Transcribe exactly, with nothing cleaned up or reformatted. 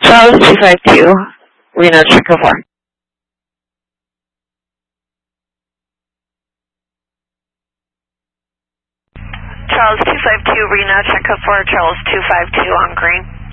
Charles two five two, Reno, check code four. Charles two five two, Reno, check code four, Charles two five two on green.